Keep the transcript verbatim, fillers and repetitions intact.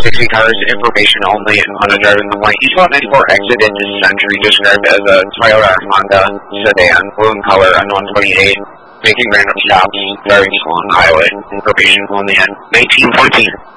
sixty cars, information only, and Honda driving the white. Each one ninety-four exit in this century described as a Toyota Honda sedan, blue in color, on one twenty-eight, making random stops, driving along the highway, information only, and nineteen fourteen.